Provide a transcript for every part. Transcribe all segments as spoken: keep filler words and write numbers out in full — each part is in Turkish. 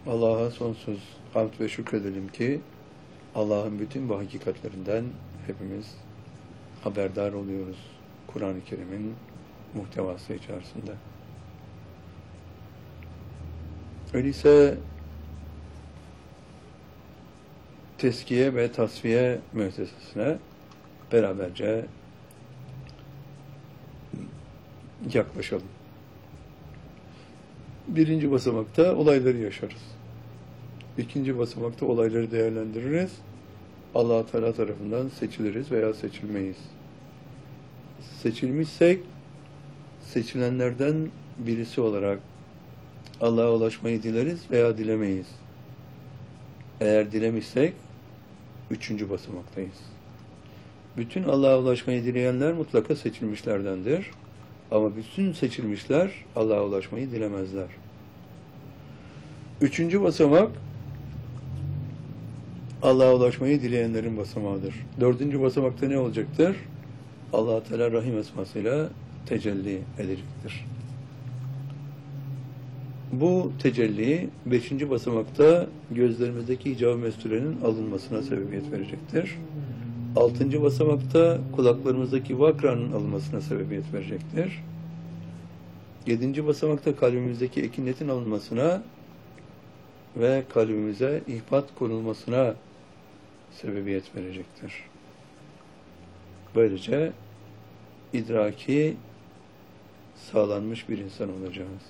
Allah'a sonsuz hamd ve şükredelim ki Allah'ın bütün bu hakikatlerinden hepimiz haberdar oluyoruz Kur'an-ı Kerim'in muhtevası içerisinde. Öyleyse Teskiye ve Tasfiye müessesesine beraberce yaklaşalım. Birinci basamakta olayları yaşarız. İkinci basamakta olayları değerlendiririz. Allah Teala tarafından seçiliriz veya seçilmeyiz. Seçilmişsek seçilenlerden birisi olarak Allah'a ulaşmayı dileriz veya dilemeyiz. Eğer dilemişsek üçüncü basamaktayız. Bütün Allah'a ulaşmayı dileyenler mutlaka seçilmişlerdendir. Ama bütün seçilmişler Allah'a ulaşmayı dilemezler. Üçüncü basamak Allah'a ulaşmayı dileyenlerin basamağıdır. Dördüncü basamakta ne olacaktır? Allah Teala Rahim esmasıyla tecelli edecektir. Bu tecelli beşinci basamakta gözlerimizdeki icab-ı mesturenin alınmasına sebebiyet verecektir. Altıncı basamakta kulaklarımızdaki vakranın alınmasına sebebiyet verecektir. Yedinci basamakta kalbimizdeki ekinetin alınmasına ve kalbimize ihbat konulmasına sebebiyet verecektir. Böylece idraki sağlanmış bir insan olacağız.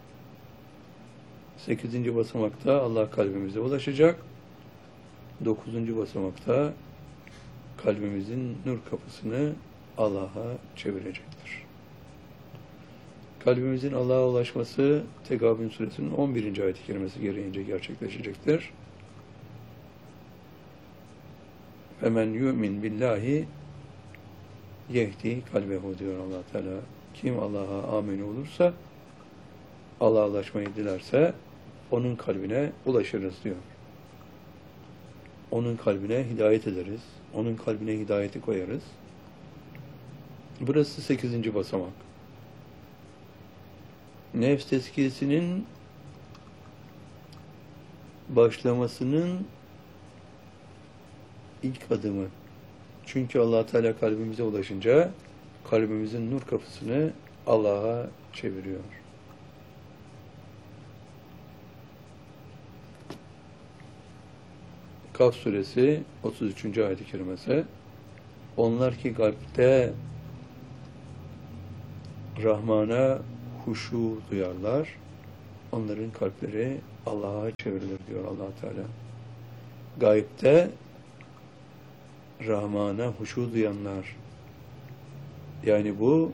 Sekizinci basamakta Allah kalbimize ulaşacak. Dokuzuncu basamakta kalbimizin nur kapısını Allah'a çevirecektir. Kalbimizin Allah'a ulaşması Tegabün suresinin on birinci ayet-i kerimesi gereğince gerçekleşecektir. Femen yu'min billahi yehdi kalbehu diyor Allah Teala. Kim Allah'a amin olursa, Allah'a ulaşmayı dilerse onun kalbine ulaşırız diyor. Onun kalbine hidayet ederiz. Onun kalbine hidayeti koyarız. Burası sekizinci basamak. Nefs tezkiyesinin başlamasının ilk adımı. Çünkü Allah Teala kalbimize ulaşınca kalbimizin nur kapısını Allah'a çeviriyor. Kaf suresi otuz üçüncü ayet-i kerimesi. Onlar ki kalpte Rahman'a huşu duyarlar, onların kalpleri Allah'a çevrilir diyor Allah Teala. Gaybte Rahman'a huşu duyanlar, yani bu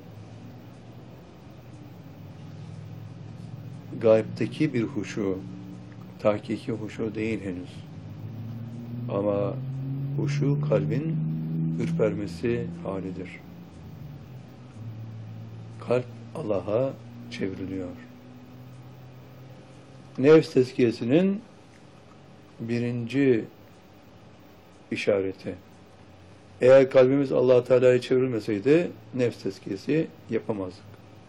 gaybteki bir huşu, tahkiki huşu değil henüz. Ama huşu kalbin ürpermesi halidir. Kalp Allah'a çevriliyor. Nefs tezkiyesinin birinci işareti. Eğer kalbimiz Allah Teala'ya çevrilmeseydi nefs tezkiyesi yapamazdık.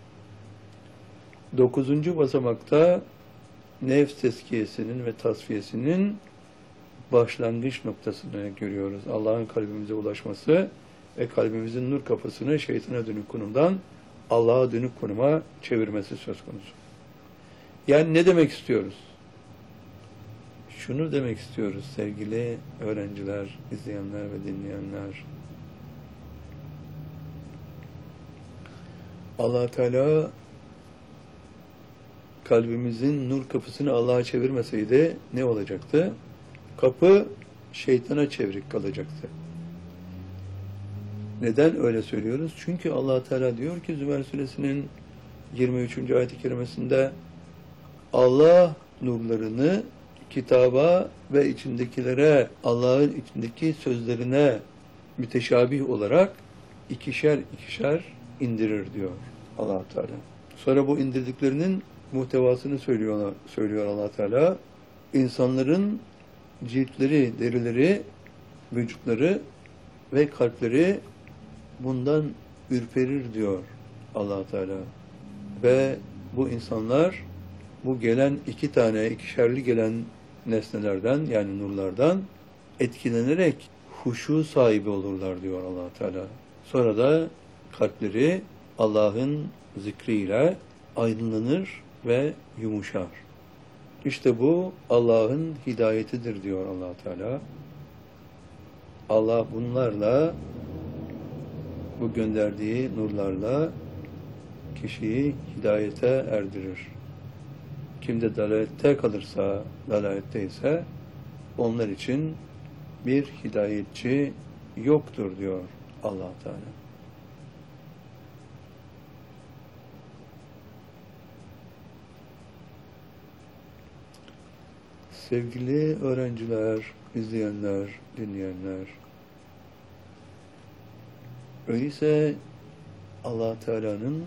Dokuzuncu basamakta nefs tezkiyesinin ve tasfiyesinin başlangıç noktasını görüyoruz. Allah'ın kalbimize ulaşması ve kalbimizin nur kapısını şeytana dönük konumdan Allah'a dönük konuma çevirmesi söz konusu. Yani ne demek istiyoruz? Şunu demek istiyoruz sevgili öğrenciler, izleyenler ve dinleyenler. Allah Teala kalbimizin nur kapısını Allah'a çevirmeseydi ne olacaktı? Kapı şeytana çevrik kalacaktı. Neden öyle söylüyoruz? Çünkü Allah Teala diyor ki Zümer suresinin yirmi üçüncü ayet-i kerimesinde Allah nurlarını kitaba ve içindekilere, Allah'ın içindeki sözlerine müteşabih olarak ikişer ikişer indirir diyor Allah Teala. Sonra bu indirdiklerinin muhtevasını söylüyor, söylüyor Allah Teala. İnsanların ciltleri, derileri, vücutları ve kalpleri bundan ürperir diyor Allah Teala. Ve bu insanlar bu gelen iki tane, ikişerli gelen nesnelerden, yani nurlardan etkilenerek huşu sahibi olurlar diyor Allah Teala. Sonra da kalpleri Allah'ın zikriyle aydınlanır ve yumuşar. İşte bu Allah'ın hidayetidir diyor Allah Teala. Allah bunlarla, bu gönderdiği nurlarla kişiyi hidayete erdirir. Kim de dalalette kalırsa, dalaletteyse onlar için bir hidayetçi yoktur diyor Allah Teala. Sevgili öğrenciler, izleyenler, dinleyenler, öyleyse Allah Teala'nın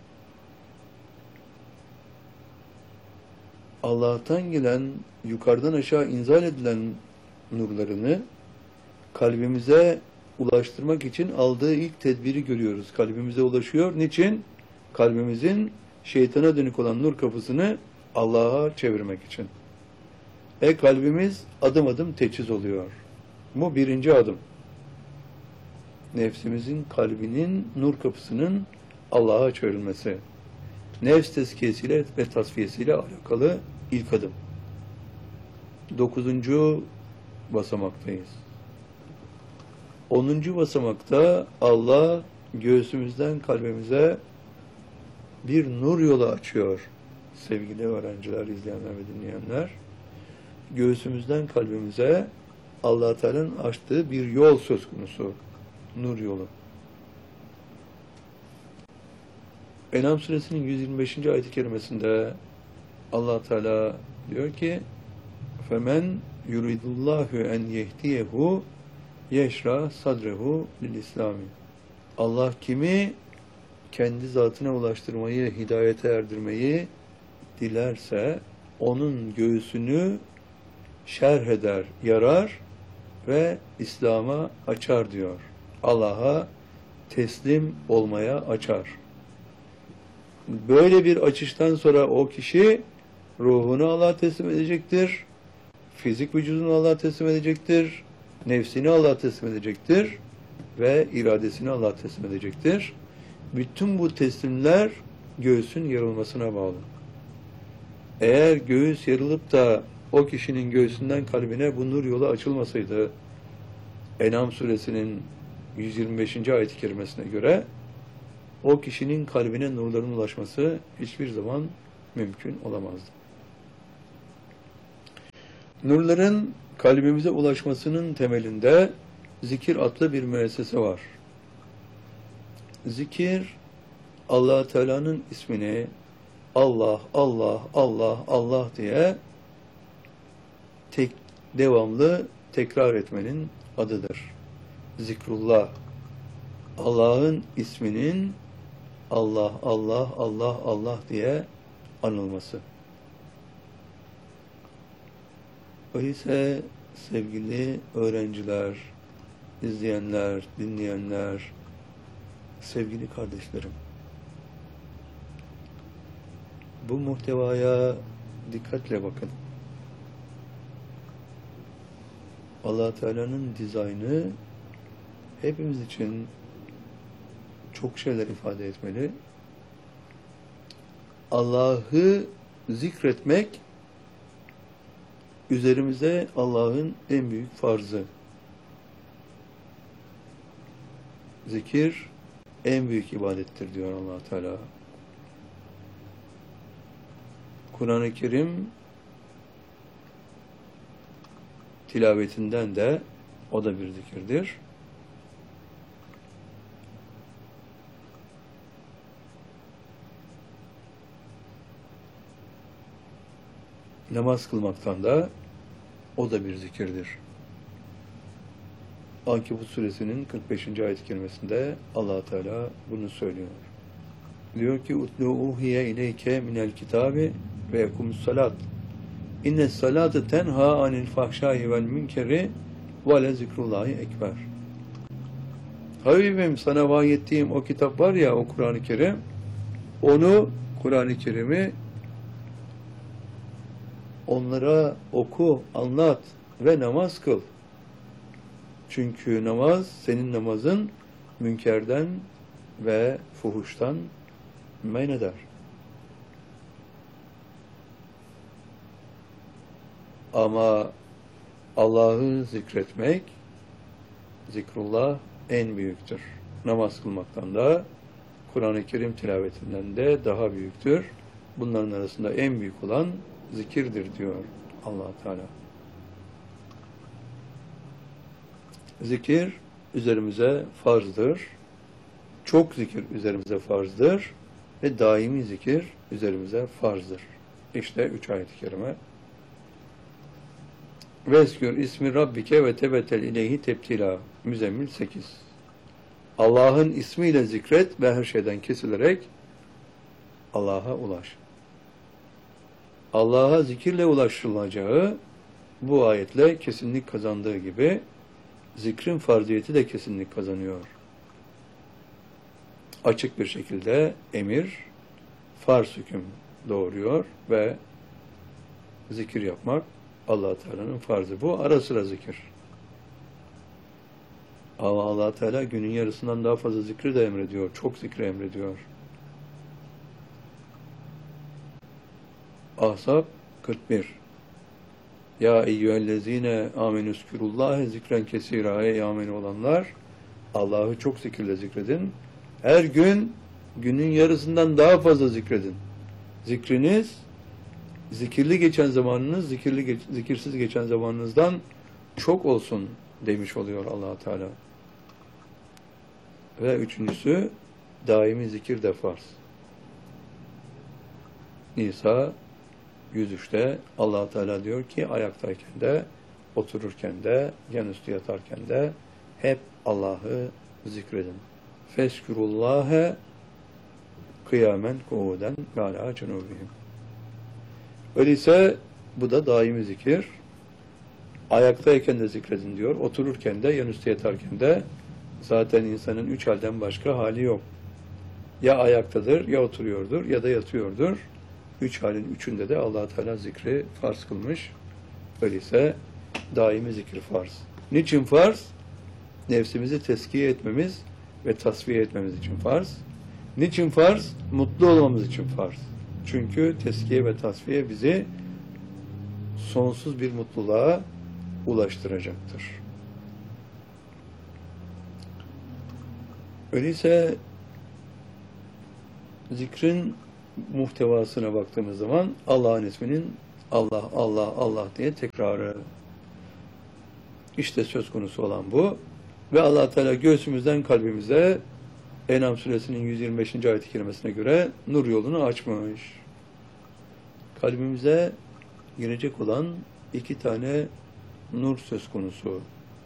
Allah'tan gelen, yukarıdan aşağı inzal edilen nurlarını kalbimize ulaştırmak için aldığı ilk tedbiri görüyoruz. Kalbimize ulaşıyor. Niçin? Kalbimizin şeytana dönük olan nur kapısını Allah'a çevirmek için. E kalbimiz adım adım teçhiz oluyor. Bu birinci adım. Nefsimizin, kalbinin nur kapısının Allah'a çevrilmesi. Nefs tezkiyesiyle ve tasfiyesiyle alakalı ilk adım. Dokuzuncu basamaktayız. Onuncu basamakta Allah göğsümüzden kalbimize bir nur yolu açıyor. Sevgili öğrenciler, izleyenler ve dinleyenler. Göğsümüzden kalbimize Allah Teala'nın açtığı bir yol söz konusu. Nur yolu. En'am suresinin yüz yirmi beşinci ayet-i kerimesinde Allah Teala diyor ki: "Femen yuridullahu en yehdiyehu yeşra sadrehu lil İslami." Allah kimi kendi zatına ulaştırmayı, hidayete erdirmeyi dilerse onun göğsünü şerh eder, yarar ve İslam'a açar diyor. Allah'a teslim olmaya açar. Böyle bir açıştan sonra o kişi ruhunu Allah'a teslim edecektir, fizik vücudunu Allah'a teslim edecektir, nefsini Allah'a teslim edecektir ve iradesini Allah'a teslim edecektir. Bütün bu teslimler göğsün yarılmasına bağlı. Eğer göğüs yarılıp da o kişinin göğsünden kalbine bu nur yolu açılmasaydı, En'am suresinin yüz yirmi beşinci ayet-i kerimesine göre o kişinin kalbine nurların ulaşması hiçbir zaman mümkün olamazdı. Nurların kalbimize ulaşmasının temelinde zikir adlı bir müessese var. Zikir, Allah Teala'nın ismini Allah, Allah, Allah, Allah diye tek, devamlı tekrar etmenin adıdır. Zikrullah, Allah'ın isminin Allah, Allah, Allah, Allah diye anılması. Öyleyse sevgili öğrenciler, izleyenler, dinleyenler, sevgili kardeşlerim, bu muhtevaya dikkatle bakın. Allah Teala'nın dizaynı hepimiz için çok şeyler ifade etmeli. Allah'ı zikretmek üzerimize Allah'ın en büyük farzı. Zikir en büyük ibadettir diyor Allah Teala. Kur'an-ı Kerim tilavetinden de o da bir zikirdir. Namaz kılmaktan da o da bir zikirdir. Ankebut suresinin kırk beşinci ayet-i kerimesinde Allah Teala bunu söylüyor. Diyor ki: "Utlu uhiye ileyke minel kitabi ve yekumus salat. İnne salate tenha anil fahşai vel münkeri ve le zikrullahi ekber." Habibim, sana vahyettiğim o kitap var ya, o Kur'an-ı Kerim, onu, Kur'an-ı Kerim'i onlara oku, anlat ve namaz kıl. Çünkü namaz, senin namazın münkerden ve fuhuştan men eder. Ama Allah'ı zikretmek, zikrullah en büyüktür. Namaz kılmaktan da, Kur'an-ı Kerim tilavetinden de daha büyüktür. Bunların arasında en büyük olan zikirdir diyor Allah Teala. Zikir üzerimize farzdır. Çok zikir üzerimize farzdır. Ve daimi zikir üzerimize farzdır. İşte üç ayet-i kerime. Vezkür ismi Rabbike ve tebetel ileyhi tebtila. Müzzemmil sekiz. Allah'ın ismiyle zikret ve her şeyden kesilerek Allah'a ulaş. Allah'a zikirle ulaşılacağı bu ayetle kesinlik kazandığı gibi zikrin farziyeti de kesinlik kazanıyor. Açık bir şekilde emir, farz hüküm doğuruyor ve zikir yapmak Allah Teala'nın farzı. Bu ara sıra zikir. Ama Allah Teala günün yarısından daha fazla zikri de emrediyor. Çok zikri emrediyor. Ahzab kırk bir. Ya eyyühellezine amenüskürullâhe zikren kesîrâ. Ey amin olanlar, Allah'ı çok zikirle zikredin. Her gün günün yarısından daha fazla zikredin. Zikriniz, zikirli geçen zamanınız, zikirli geç, zikirsiz geçen zamanınızdan çok olsun demiş oluyor Allah Teala. Ve üçüncüsü, daimi zikir de farz. Nisa yüz üçte Allah Teala diyor ki ayaktayken de, otururken de, yanüstü yatarken de hep Allah'ı zikredin. Feskürullâhe kıyamen kuvuden ve alâ cunûbihim. Öyleyse bu da daimi zikir. Ayaktayken de zikredin diyor. Otururken de, yanüstü yatarken de. Zaten insanın üç halden başka hali yok. Ya ayaktadır, ya oturuyordur, ya da yatıyordur. Üç halin üçünde de Allah Teala zikri farz kılmış. Öyleyse daimi zikir farz. Niçin farz? Nefsimizi teskiye etmemiz ve tasfiye etmemiz için farz. Niçin farz? Mutlu olmamız için farz. Çünkü teskiye ve tasfiye bizi sonsuz bir mutluluğa ulaştıracaktır. Öyleyse zikrin muhtevasına baktığımız zaman Allah'ın isminin Allah, Allah, Allah diye tekrarı. İşte söz konusu olan bu. Ve Allah Teala göğsümüzden kalbimize En'am suresinin yüz yirmi beşinci ayet-i kerimesine göre nur yolunu açmış. Kalbimize girecek olan iki tane nur söz konusu.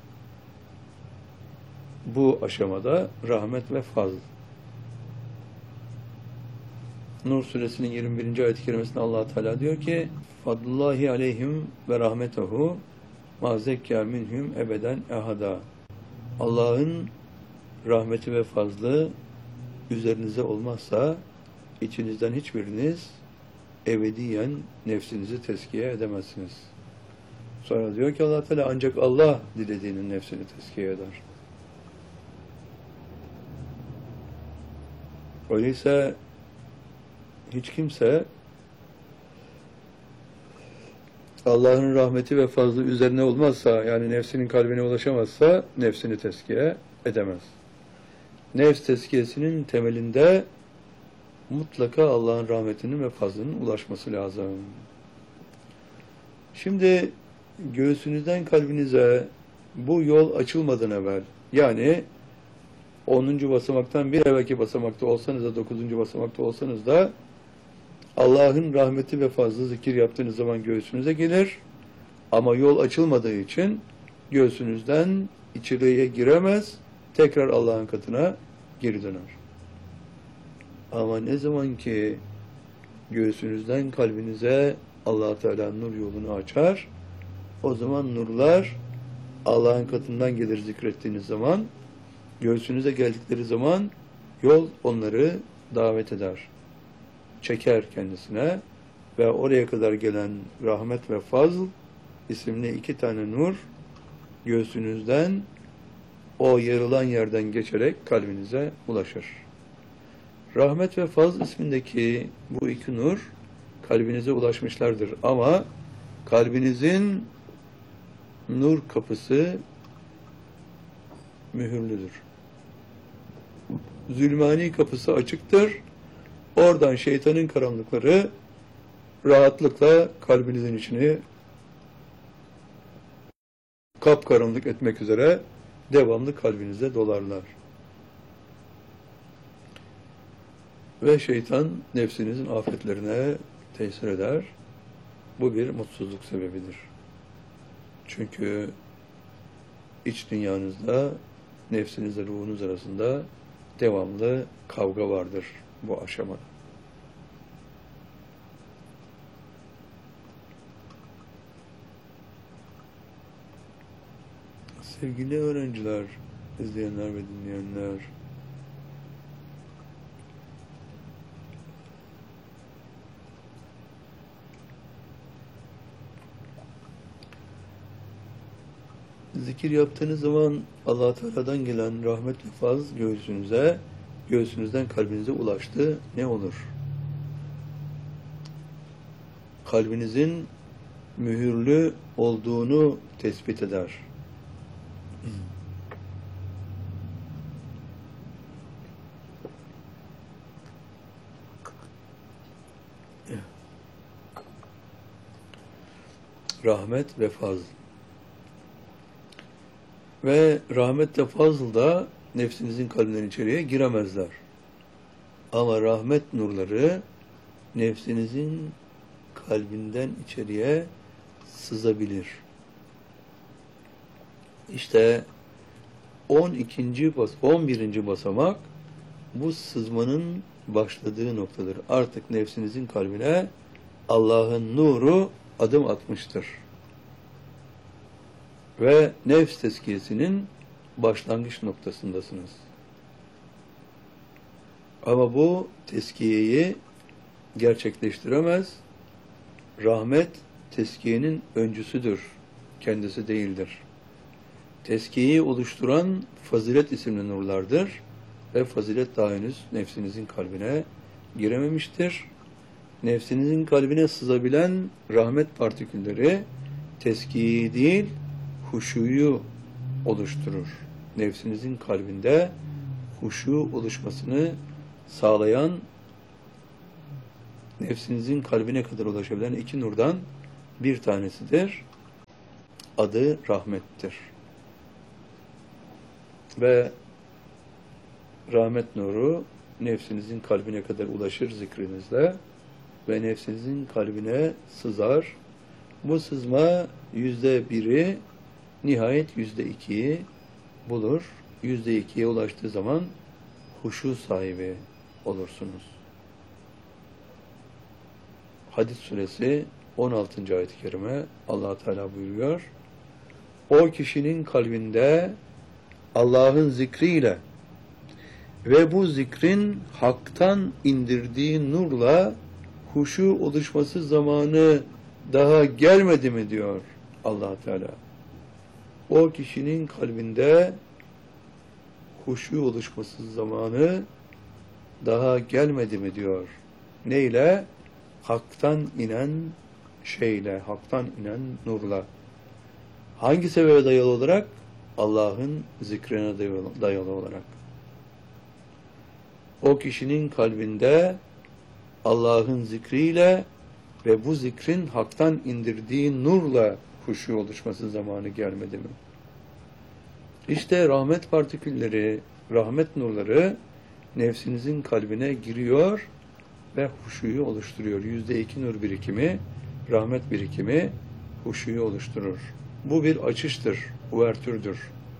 Bu aşamada rahmet ve fazl. Nur suresinin yirmi birinci ayet-i kerimesinde Allah Teala diyor ki: "Fadlullahi aleyhim ve rahmetuhu ma zekka minhum ebeden ehada." Allah'ın rahmeti ve fazlı üzerinize olmazsa içinizden hiçbiriniz ebediyen nefsinizi tezkiye edemezsiniz. Sonra diyor ki Allah Teala ancak Allah dilediğinin nefsini tezkiye eder. Öyleyse hiç kimse Allah'ın rahmeti ve fazlı üzerine olmazsa, yani nefsinin kalbine ulaşamazsa nefsini tezkiye edemez. Nefs tezkiyesinin temelinde mutlaka Allah'ın rahmetinin ve fazlının ulaşması lazım. Şimdi göğsünüzden kalbinize bu yol açılmadan evvel, yani onuncu basamaktan bir evvelki basamakta olsanız da dokuzuncu basamakta olsanız da Allah'ın rahmeti ve fazlı zikir yaptığınız zaman göğsünüze gelir. Ama yol açılmadığı için göğsünüzden içeriye giremez, tekrar Allah'ın katına geri döner. Ama ne zaman ki göğsünüzden kalbinize Allah Teala nur yolunu açar, o zaman nurlar Allah'ın katından gelir zikrettiğiniz zaman, göğsünüze geldikleri zaman yol onları davet eder. Çeker kendisine ve oraya kadar gelen rahmet ve fazl isimli iki tane nur göğsünüzden o yarılan yerden geçerek kalbinize ulaşır. Rahmet ve fazl ismindeki bu iki nur kalbinize ulaşmışlardır ama kalbinizin nur kapısı mühürlüdür. Zulmani kapısı açıktır. Oradan şeytanın karanlıkları rahatlıkla kalbinizin içini kapkaranlık etmek üzere devamlı kalbinize dolarlar. Ve şeytan nefsinizin afetlerine tesir eder. Bu bir mutsuzluk sebebidir. Çünkü iç dünyanızda nefsinizle ruhunuz arasında devamlı kavga vardır bu aşamada. Sevgili öğrenciler, izleyenler ve dinleyenler, zikir yaptığınız zaman Allah Teala'dan gelen rahmet ve fazl göğsünüze, göğsünüzden kalbinize ulaştı. Ne olur? Kalbinizin mühürlü olduğunu tespit eder. Rahmet ve fazl. Ve rahmet ve fazl da nefsinizin kalbinden içeriye giremezler. Ama rahmet nurları nefsinizin kalbinden içeriye sızabilir. İşte on ikinci bas on birinci basamak bu sızmanın başladığı noktadır. Artık nefsinizin kalbine Allah'ın nuru adım atmıştır. Ve nefs tezkiyesinin başlangıç noktasındasınız. Ama bu tezkiyeyi gerçekleştiremez. Rahmet tezkiyenin öncüsüdür. Kendisi değildir. Tezkiyeyi oluşturan fazilet isimli nurlardır. Ve fazilet daha henüz nefsinizin kalbine girememiştir. Nefsinizin kalbine sızabilen rahmet partikülleri tezkiyeyi değil, huşuyu oluşturur. Nefsinizin kalbinde huşu oluşmasını sağlayan, nefsinizin kalbine kadar ulaşabilen iki nurdan bir tanesidir. Adı rahmettir. Ve rahmet nuru nefsinizin kalbine kadar ulaşır zikrinizle ve nefsinizin kalbine sızar. Bu sızma yüzde biri nihayet yüzde ikiyi bulur. Yüzde ikiye ulaştığı zaman huşu sahibi olursunuz. Hadis suresi on altıncı ayet-i kerime Allah Teala buyuruyor. O kişinin kalbinde Allah'ın zikriyle ve bu zikrin haktan indirdiği nurla huşu oluşması zamanı daha gelmedi mi diyor Allah Teala. O kişinin kalbinde huşu oluşması zamanı daha gelmedi mi diyor. Neyle? Haktan inen şeyle, haktan inen nurla. Hangi sebebe dayalı olarak? Allah'ın zikrine dayalı olarak. O kişinin kalbinde Allah'ın zikriyle ve bu zikrin haktan indirdiği nurla huşu oluşması zamanı gelmedi mi? İşte rahmet partikülleri, rahmet nurları nefsinizin kalbine giriyor ve huşuyu oluşturuyor. Yüzde iki nur birikimi, rahmet birikimi huşuyu oluşturur. Bu bir açıştır, uvertürdür.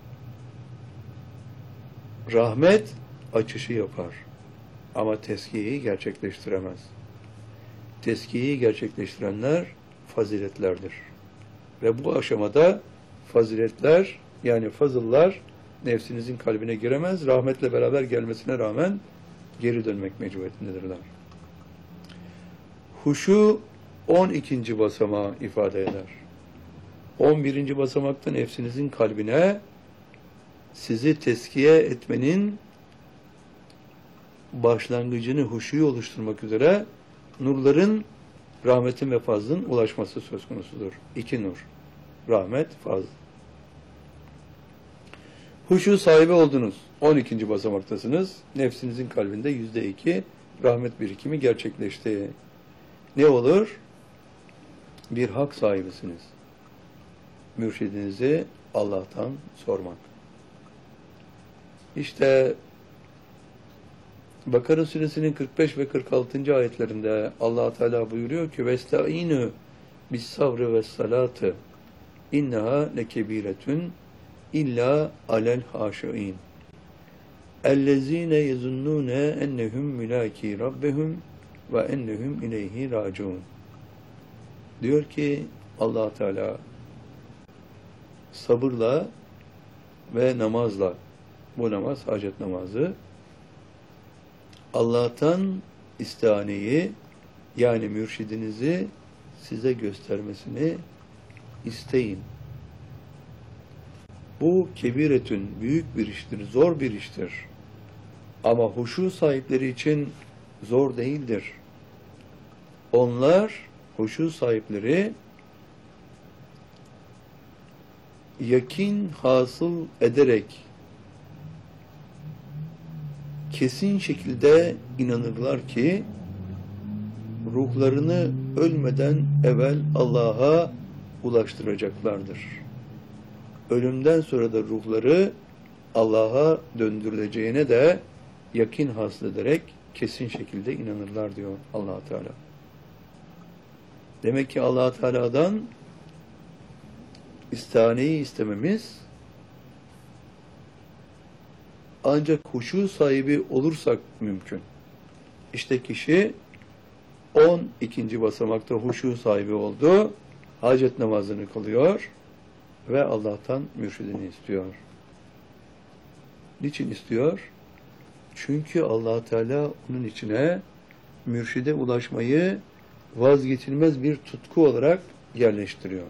Rahmet açışı yapar. Ama tezkiyeyi gerçekleştiremez. Tezkiyeyi gerçekleştirenler faziletlerdir. Ve bu aşamada faziletler, yani fazıllar nefsinizin kalbine giremez. Rahmetle beraber gelmesine rağmen geri dönmek mecburiyetindedirler. Huşu on ikinci basamağı ifade eder. on birinci basamakta nefsinizin kalbine sizi teskiye etmenin başlangıcını huşuyu oluşturmak üzere nurların, rahmetin ve fazlın ulaşması söz konusudur. İki nur. Rahmet, fazl. Huşu sahibi oldunuz. on ikinci basamaktasınız. Nefsinizin kalbinde yüzde iki rahmet birikimi gerçekleşti. Ne olur? Bir hak sahibisiniz. Mürşidinizi Allah'tan sormak. İşte Bakara suresinin kırk beş ve kırk altıncı ayetlerinde Allah Teala buyuruyor ki vestaînû bis sabrı ve salatı inneha lekebiretun illa alel haşiin ellezîne yezunnûne ennehum mülâkî rabbehum ve ennehum ileyhi râciûn. Diyor ki Allah Teala sabırla ve namazla, bu namaz hacet namazı, Allah'tan istihaneyi, yani mürşidinizi size göstermesini isteyin. Bu kebiretün, büyük bir iştir, zor bir iştir. Ama huşu sahipleri için zor değildir. Onlar, huşu sahipleri, yakin hasıl ederek kesin şekilde inanırlar ki ruhlarını ölmeden evvel Allah'a ulaştıracaklardır. Ölümden sonra da ruhları Allah'a döndürüleceğine de yakin hasıl ederek kesin şekilde inanırlar diyor Allah Teala. Demek ki Allah Teala'dan istihaneyi istememiz ancak huşu sahibi olursak mümkün. İşte kişi on ikinci basamakta huşu sahibi oldu, hacet namazını kılıyor ve Allah'tan mürşidini istiyor. Niçin istiyor? Çünkü Allah Teala onun içine mürşide ulaşmayı vazgeçilmez bir tutku olarak yerleştiriyor.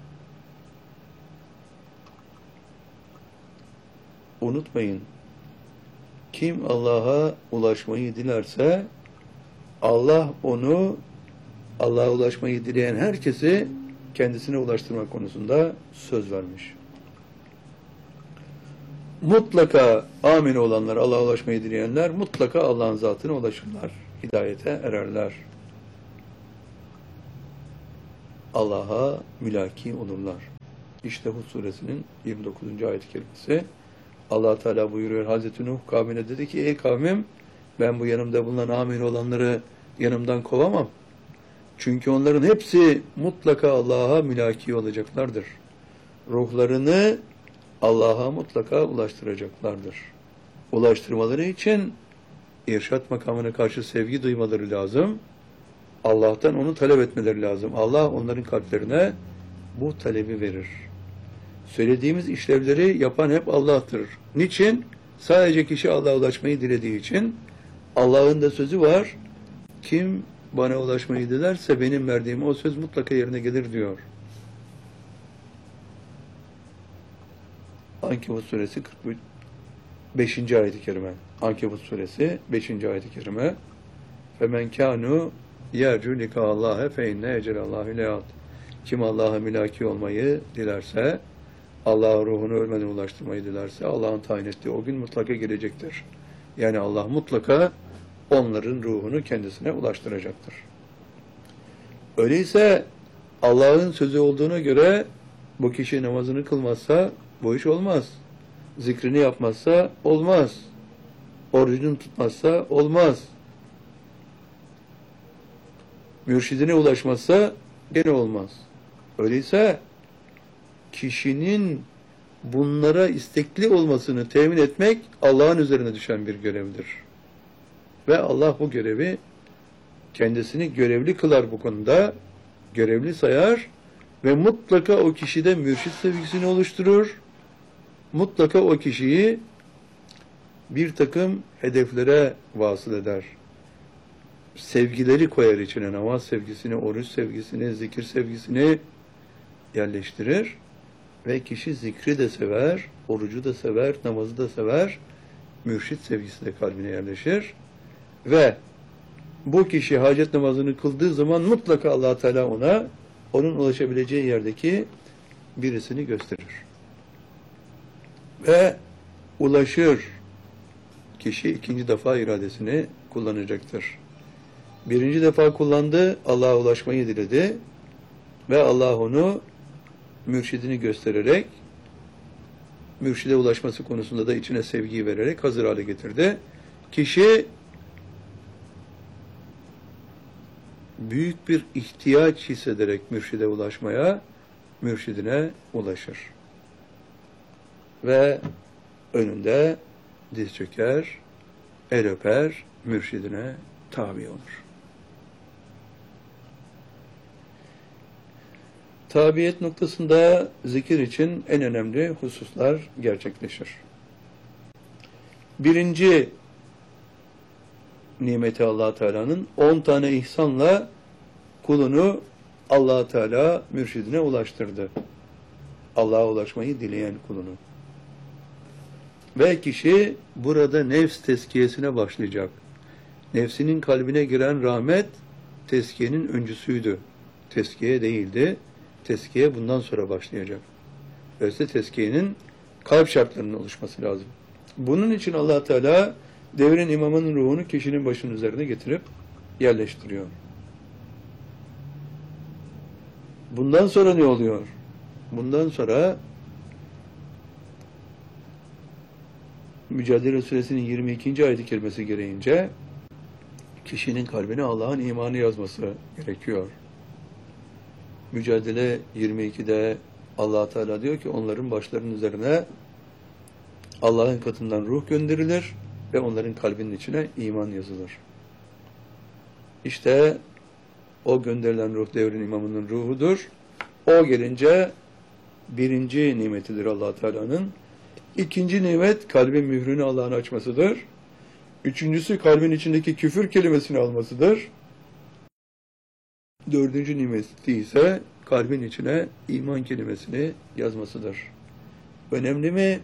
Unutmayın, kim Allah'a ulaşmayı dilerse Allah onu, Allah'a ulaşmayı dileyen herkesi kendisine ulaştırmak konusunda söz vermiş. Mutlaka amin olanlar, Allah'a ulaşmayı dileyenler mutlaka Allah'ın zatına ulaşırlar, hidayete ererler. Allah'a mülaki olurlar. İşte Hud suresinin yirmi dokuzuncu ayet-i kerimesi. Allah Teala buyuruyor, Hazreti Nuh kavmine dedi ki, ey kavmim, ben bu yanımda bulunan amin olanları yanımdan kovamam. Çünkü onların hepsi mutlaka Allah'a mülaki olacaklardır. Ruhlarını Allah'a mutlaka ulaştıracaklardır. Ulaştırmaları için irşat makamına karşı sevgi duymaları lazım. Allah'tan onu talep etmeleri lazım. Allah onların kalplerine bu talebi verir. Söylediğimiz işlevleri yapan hep Allah'tır. Niçin? Sadece kişi Allah'a ulaşmayı dilediği için. Allah'ın da sözü var. Kim bana ulaşmayı dilerse benim verdiğim o söz mutlaka yerine gelir diyor. Ankebut suresi kırk beşinci ayet-i kerime. Ankebut suresi beşinci ayet-i kerime. Femen kânû yercû likâllâhe fe inne ecelallâhu leât. Kim Allah'a mülaki olmayı dilerse, Allah'a ruhunu ölmeden ulaştırmayı dilerse, Allah'ın tayin ettiği o gün mutlaka gelecektir. Yani Allah mutlaka onların ruhunu kendisine ulaştıracaktır. Öyleyse Allah'ın sözü olduğuna göre bu kişi namazını kılmazsa bu iş olmaz. Zikrini yapmazsa olmaz. Orucunu tutmazsa olmaz. Mürşidine ulaşmazsa gene olmaz. Öyleyse kişinin bunlara istekli olmasını temin etmek Allah'ın üzerine düşen bir görevdir. Ve Allah bu görevi kendisini görevli kılar bu konuda, görevli sayar ve mutlaka o kişide mürşid sevgisini oluşturur. Mutlaka o kişiyi bir takım hedeflere vasıl eder. sevgileri koyar içine, namaz sevgisini, oruç sevgisini, zikir sevgisini yerleştirir ve kişi zikri de sever, orucu da sever, namazı da sever, mürşit sevgisi de kalbine yerleşir ve bu kişi hacet namazını kıldığı zaman mutlaka Allah Teala ona, onun ulaşabileceği yerdeki birisini gösterir. Ve ulaşır. Kişi ikinci defa iradesini kullanacaktır. Birinci defa kullandı, Allah'a ulaşmayı diledi ve Allah onu mürşidini göstererek, mürşide ulaşması konusunda da içine sevgiyi vererek hazır hale getirdi. Kişi büyük bir ihtiyaç hissederek mürşide ulaşmaya, mürşidine ulaşır. Ve önünde diz çöker, el öper, mürşidine tabi olur. Tabiyet noktasında zikir için en önemli hususlar gerçekleşir. Birinci nimeti Allah Teala'nın on tane ihsanla kulunu Allah Teala mürşidine ulaştırdı. Allah'a ulaşmayı dileyen kulunu. Ve kişi burada nefs tezkiyesine başlayacak. Nefsinin kalbine giren rahmet tezkiyenin öncüsüydü. Tezkiye değildi. Tezkiye bundan sonra başlayacak. Öyleyse tezkiyenin kalp şartlarının oluşması lazım. Bunun için Allah Teala devrin imamının ruhunu kişinin başının üzerine getirip yerleştiriyor. Bundan sonra ne oluyor? Bundan sonra Mücadele Suresinin yirmi ikinci ayet-i kerimesi gereğince kişinin kalbine Allah'ın imanı yazması gerekiyor. Mücadele yirmi ikide Allah Teala diyor ki onların başlarının üzerine Allah'ın katından ruh gönderilir ve onların kalbinin içine iman yazılır. İşte o gönderilen ruh devrin imamının ruhudur. O gelince birinci nimetidir Allah Teala'nın. İkinci nimet kalbin mührünü Allah'ın açmasıdır. Üçüncüsü kalbin içindeki küfür kelimesini almasıdır. Dördüncü nimeti ise kalbin içine iman kelimesini yazmasıdır. Önemli mi?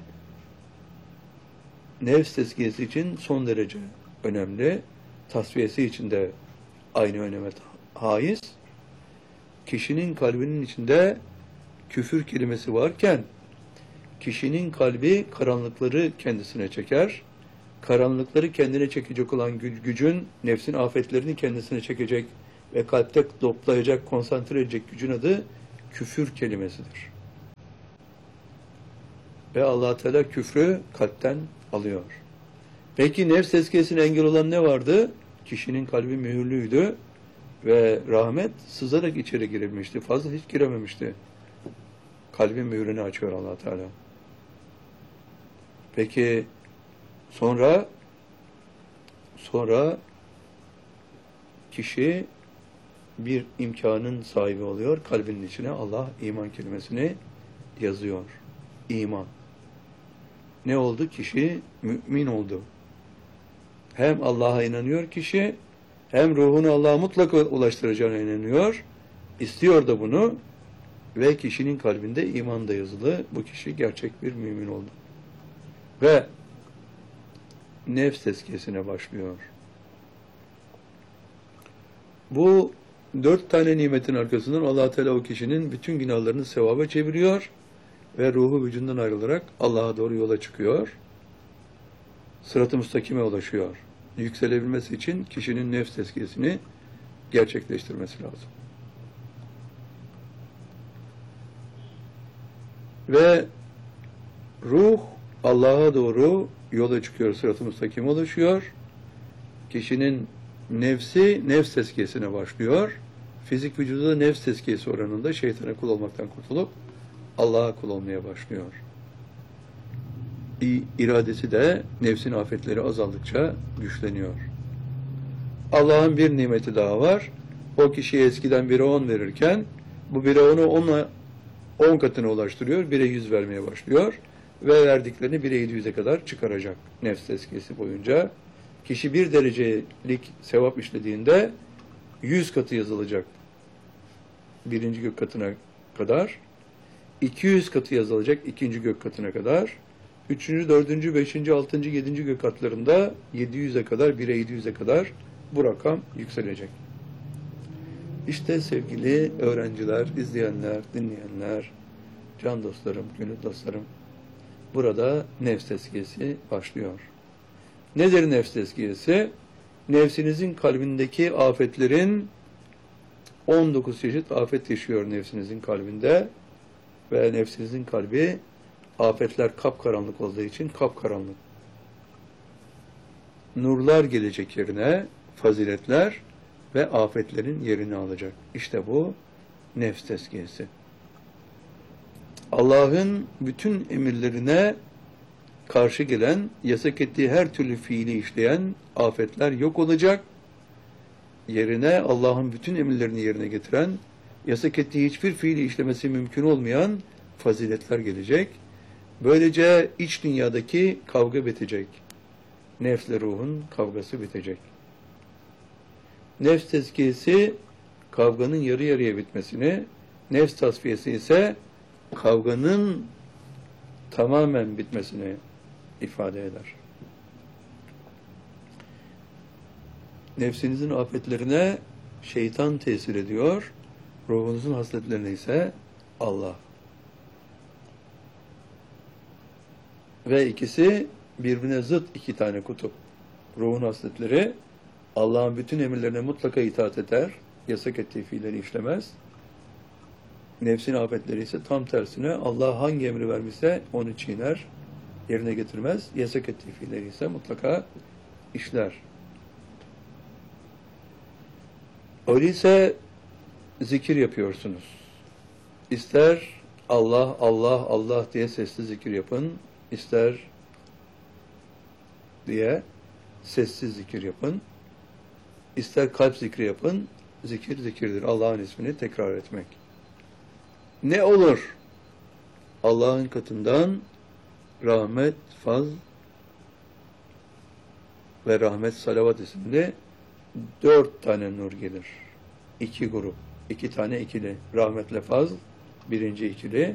Nefs tezkiyesi için son derece önemli. Tasfiyesi için de aynı öneme haiz. Kişinin kalbinin içinde küfür kelimesi varken kişinin kalbi karanlıkları kendisine çeker. Karanlıkları kendine çekecek olan gücün, nefsin afetlerini kendisine çekecek ve kalpte toplayacak, konsantre edecek gücün adı küfür kelimesidir. Ve Allah Teala küfrü kalpten alıyor. Peki nefs tezkiyesine engel olan ne vardı? Kişinin kalbi mühürlüydü ve rahmet sızarak içeri girilmişti. Fazla hiç girememişti. Kalbin mühürünü açıyor Allah Teala. Peki sonra sonra kişi bir imkanın sahibi oluyor. Kalbinin içine Allah iman kelimesini yazıyor. İman. Ne oldu? Kişi mümin oldu. Hem Allah'a inanıyor kişi, hem ruhunu Allah'a mutlaka ulaştıracağına inanıyor. İstiyor da bunu ve kişinin kalbinde iman da yazılı. Bu kişi gerçek bir mümin oldu. Ve nefs tezkiyesine başlıyor. Bu dört tane nimetin arkasından Allah Teala o kişinin bütün günahlarını sevaba çeviriyor ve ruhu vücudundan ayrılarak Allah'a doğru yola çıkıyor. Sırat-ı müstakime ulaşıyor. Yükselebilmesi için kişinin nefs tezkiyesini gerçekleştirmesi lazım. Ve ruh Allah'a doğru yola çıkıyor, sırat-ı müstakime ulaşıyor. Kişinin nefsi nefs tezkiyesine başlıyor. Fizik vücudu da nefs tezkiyesi oranında şeytana kul olmaktan kurtulup Allah'a kul olmaya başlıyor. İradesi de nefsin afetleri azaldıkça güçleniyor. Allah'ın bir nimeti daha var. O kişiye eskiden bire on verirken bu bire onu onla on katına ulaştırıyor. bire yüz vermeye başlıyor. Ve verdiklerini bire yedi yüze kadar çıkaracak nefs tezkiyesi boyunca. Kişi bir derecelik sevap işlediğinde yüz katı yazılacak. Birinci gök katına kadar. iki yüz katı yazılacak ikinci gök katına kadar. Üçüncü, dördüncü, beşinci, altıncı, yedinci gök katlarında yedi yüze kadar, bire yedi yüze kadar bu rakam yükselecek. İşte sevgili öğrenciler, izleyenler, dinleyenler, can dostlarım, gönül dostlarım, burada nefs tezkiyesi başlıyor. Nedir nefs tezkiyesi? Nefsinizin kalbindeki afetlerin on dokuz çeşit afet yaşıyor nefsinizin kalbinde ve nefsinizin kalbi afetler kapkaranlık olduğu için kapkaranlık. Nurlar gelecek yerine faziletler ve afetlerin yerini alacak. İşte bu nefs tezkiyesi. Allah'ın bütün emirlerine karşı gelen, yasak ettiği her türlü fiili işleyen afetler yok olacak. Yerine Allah'ın bütün emirlerini yerine getiren, yasak ettiği hiçbir fiili işlemesi mümkün olmayan faziletler gelecek. Böylece iç dünyadaki kavga bitecek. Nefsle ruhun kavgası bitecek. Nefs tezkiyesi kavganın yarı yarıya bitmesini, nefs tasfiyesi ise kavganın tamamen bitmesini ifade eder. Nefsinizin afetlerine şeytan tesir ediyor, ruhunuzun hasletlerine ise Allah. Ve ikisi birbirine zıt iki tane kutup. Ruhun hasletleri Allah'ın bütün emirlerine mutlaka itaat eder, yasak ettiği fiilleri işlemez. Nefsin afetleri ise tam tersine Allah hangi emri vermişse onu çiğner, yerine getirmez. Yasak ettiği fiilleri ise mutlaka işler. Öyleyse zikir yapıyorsunuz. İster Allah, Allah, Allah diye sesli zikir yapın, ister diye sessiz zikir yapın, ister kalp zikri yapın, zikir zikirdir. Allah'ın ismini tekrar etmek. Ne olur? Allah'ın katından rahmet, faz ve rahmet salavat isimli dört tane nur gelir. İki grup, iki tane ikili. Rahmetle faz, birinci ikili.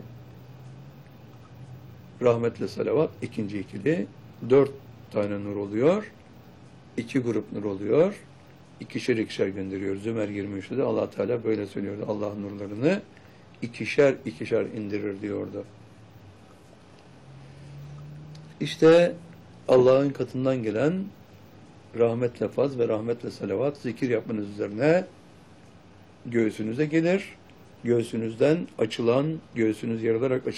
Rahmetle salavat, ikinci ikili. Dört tane nur oluyor. İki grup nur oluyor. İkişer ikişer gönderiyor. Zümer yirmi üçte de Allah Teala böyle söylüyordu. Allah nurlarını ikişer ikişer indirir diyordu. İşte Allah'ın katından gelen rahmetle faz ve rahmetle salavat zikir yapmanız üzerine göğsünüze gelir. Göğsünüzden açılan, göğsünüz yarılarak açılan